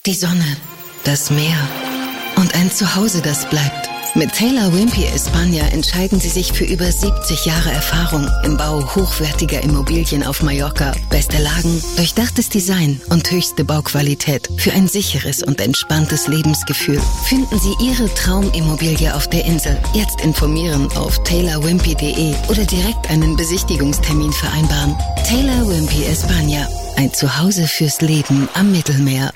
Die Sonne, das Meer und ein Zuhause, das bleibt. Mit Taylor Wimpey España entscheiden Sie sich für über 70 Jahre Erfahrung im Bau hochwertiger Immobilien auf Mallorca. Beste Lagen, durchdachtes Design und höchste Bauqualität für ein sicheres und entspanntes Lebensgefühl. Finden Sie Ihre Traumimmobilie auf der Insel. Jetzt informieren auf taylorwimpey.de oder direkt einen Besichtigungstermin vereinbaren. Taylor Wimpey España, ein Zuhause fürs Leben am Mittelmeer.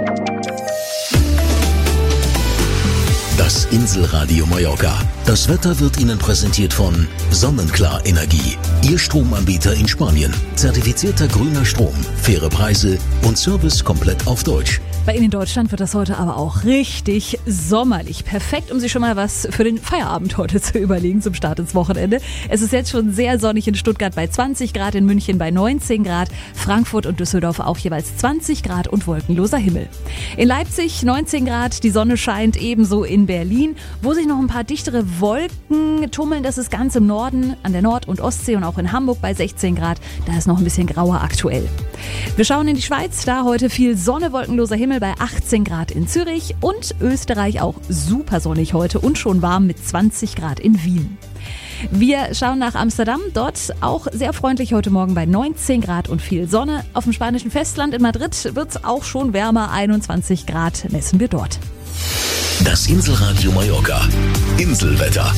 Das Inselradio Mallorca. Das Wetter wird Ihnen präsentiert von Sonnenklar Energie. Ihr Stromanbieter in Spanien. Zertifizierter grüner Strom, faire Preise und Service komplett auf Deutsch. Bei Ihnen in Deutschland wird das heute aber auch richtig sommerlich. Perfekt, um sich schon mal was für den Feierabend heute zu überlegen zum Start ins Wochenende. Es ist jetzt schon sehr sonnig in Stuttgart bei 20 Grad, in München bei 19 Grad, Frankfurt und Düsseldorf auch jeweils 20 Grad und wolkenloser Himmel. In Leipzig 19 Grad, die Sonne scheint, ebenso in Berlin, wo sich noch ein paar dichtere Wolken tummeln. Das ist ganz im Norden, an der Nord- und Ostsee und auch in Hamburg bei 16 Grad. Da ist noch ein bisschen grauer aktuell. Wir schauen in die Schweiz, da heute viel Sonne, wolkenloser Himmel bei 18 Grad in Zürich und Österreich auch super sonnig heute und schon warm mit 20 Grad in Wien. Wir schauen nach Amsterdam, dort auch sehr freundlich heute Morgen bei 19 Grad und viel Sonne. Auf dem spanischen Festland in Madrid wird es auch schon wärmer, 21 Grad messen wir dort. Das Inselradio Mallorca. Inselwetter.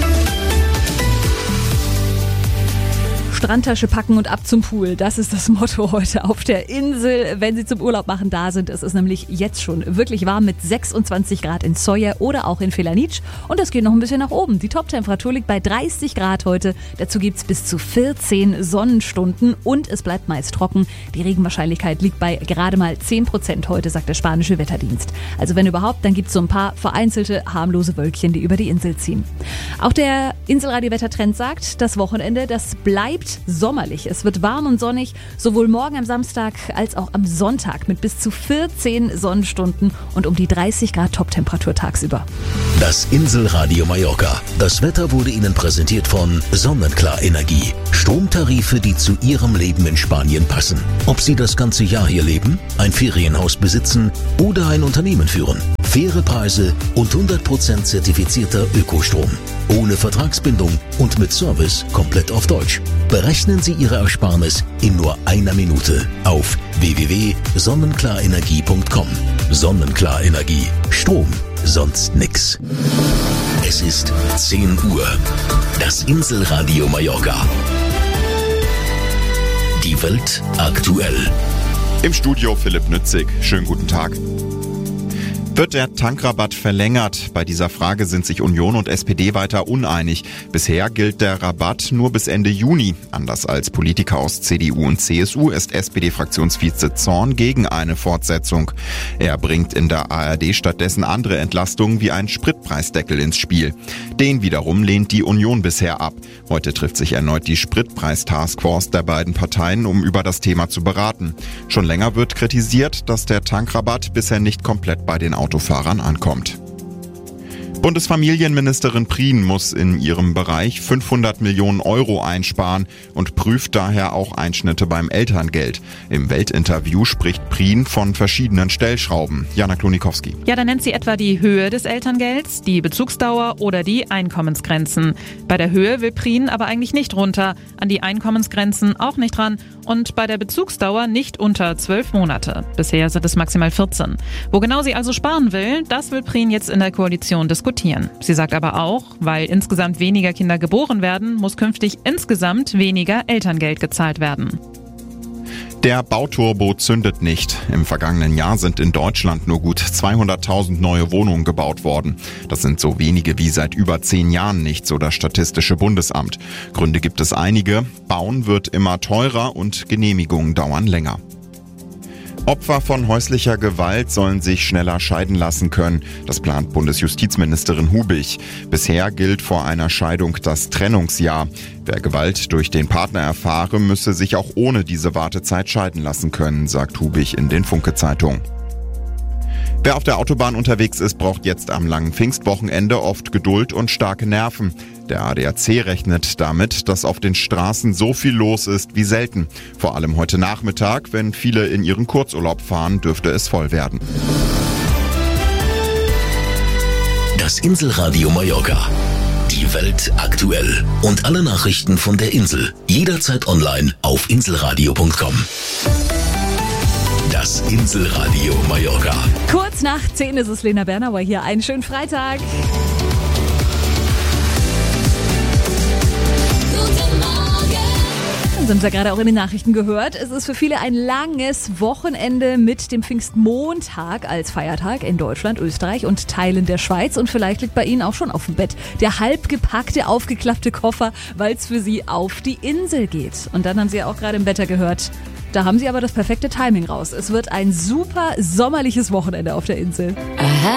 Strandtasche packen und ab zum Pool. Das ist das Motto heute auf der Insel, wenn Sie zum Urlaub machen da sind. Es ist nämlich jetzt schon wirklich warm mit 26 Grad in Sóller oder auch in Felanitsch. Und es geht noch ein bisschen nach oben. Die Toptemperatur liegt bei 30 Grad heute. Dazu gibt es bis zu 14 Sonnenstunden und es bleibt meist trocken. Die Regenwahrscheinlichkeit liegt bei gerade mal 10% heute, sagt der spanische Wetterdienst. Also wenn überhaupt, dann gibt es so ein paar vereinzelte harmlose Wölkchen, die über die Insel ziehen. Auch der Inselradio-Wettertrend sagt, das Wochenende, das bleibt sommerlich. Es wird warm und sonnig, sowohl morgen am Samstag als auch am Sonntag mit bis zu 14 Sonnenstunden und um die 30 Grad Toptemperatur tagsüber. Das Inselradio Mallorca. Das Wetter wurde Ihnen präsentiert von Sonnenklar Energie. Stromtarife, die zu Ihrem Leben in Spanien passen. Ob Sie das ganze Jahr hier leben, ein Ferienhaus besitzen oder ein Unternehmen führen. Faire Preise und 100% zertifizierter Ökostrom. Ohne Vertragsbindung und mit Service komplett auf Deutsch. Berechnen Sie Ihre Ersparnis in nur einer Minute auf www.sonnenklarenergie.com. Sonnenklar Energie. Strom, sonst nix. Es ist 10 Uhr. Das Inselradio Mallorca. Die Welt aktuell. Im Studio Philipp Nützig. Schönen guten Tag. Wird der Tankrabatt verlängert? Bei dieser Frage sind sich Union und SPD weiter uneinig. Bisher gilt der Rabatt nur bis Ende Juni. Anders als Politiker aus CDU und CSU ist SPD-Fraktionsvize Zorn gegen eine Fortsetzung. Er bringt in der ARD stattdessen andere Entlastungen wie einen Spritpreisdeckel ins Spiel. Den wiederum lehnt die Union bisher ab. Heute trifft sich erneut die Spritpreis-Taskforce der beiden Parteien, um über das Thema zu beraten. Schon länger wird kritisiert, dass der Tankrabatt bisher nicht komplett bei den Autofahrern ankommt. Bundesfamilienministerin Prien muss in ihrem Bereich 500 Millionen Euro einsparen und prüft daher auch Einschnitte beim Elterngeld. Im Weltinterview spricht Prien von verschiedenen Stellschrauben. Jana Klonikowski. Ja, da nennt sie etwa die Höhe des Elterngelds, die Bezugsdauer oder die Einkommensgrenzen. Bei der Höhe will Prien aber eigentlich nicht runter, an die Einkommensgrenzen auch nicht ran und bei der Bezugsdauer nicht unter 12 Monate. Bisher sind es maximal 14. Wo genau sie also sparen will, das will Prien jetzt in der Koalition diskutieren. Sie sagt aber auch, weil insgesamt weniger Kinder geboren werden, muss künftig insgesamt weniger Elterngeld gezahlt werden. Der Bauturbo zündet nicht. Im vergangenen Jahr sind in Deutschland nur gut 200.000 neue Wohnungen gebaut worden. Das sind so wenige wie seit über 10 Jahren nicht, so das Statistische Bundesamt. Gründe gibt es einige. Bauen wird immer teurer und Genehmigungen dauern länger. Opfer von häuslicher Gewalt sollen sich schneller scheiden lassen können. Das plant Bundesjustizministerin Hubich. Bisher gilt vor einer Scheidung das Trennungsjahr. Wer Gewalt durch den Partner erfahre, müsse sich auch ohne diese Wartezeit scheiden lassen können, sagt Hubich in den Funke-Zeitungen. Wer auf der Autobahn unterwegs ist, braucht jetzt am langen Pfingstwochenende oft Geduld und starke Nerven. Der ADAC rechnet damit, dass auf den Straßen so viel los ist wie selten. Vor allem heute Nachmittag, wenn viele in ihren Kurzurlaub fahren, dürfte es voll werden. Das Inselradio Mallorca. Die Welt aktuell. Und alle Nachrichten von der Insel. Jederzeit online auf inselradio.com. Das Inselradio Mallorca. Kurz nach 10 ist es Lena Bernauer hier. Einen schönen Freitag. Sie haben es ja gerade auch in den Nachrichten gehört. Es ist für viele ein langes Wochenende mit dem Pfingstmontag als Feiertag in Deutschland, Österreich und Teilen der Schweiz. Und vielleicht liegt bei Ihnen auch schon auf dem Bett der halb gepackte, aufgeklappte Koffer, weil es für Sie auf die Insel geht. Und dann haben Sie ja auch gerade im Wetter gehört, da haben Sie aber das perfekte Timing raus. Es wird ein super sommerliches Wochenende auf der Insel.